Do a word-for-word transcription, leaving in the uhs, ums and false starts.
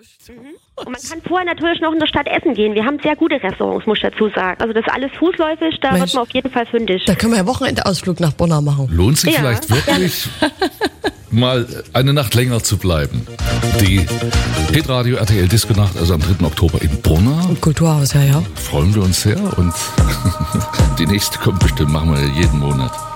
Und man kann vorher natürlich noch in der Stadt essen gehen. Wir haben sehr gute Restaurants, muss ich dazu sagen. Also das ist alles fußläufig, da Mensch, wird man auf jeden Fall fündig. Da können wir ja Wochenendausflug nach Bonn machen. Lohnt sich Ja. vielleicht wirklich, mal eine Nacht länger zu bleiben. Die Hitradio R T L Disco Nacht, also am dritten Oktober in Bonn. Im Kulturhaus, ja, ja. Freuen wir uns sehr und die nächste kommt bestimmt, machen wir jeden Monat.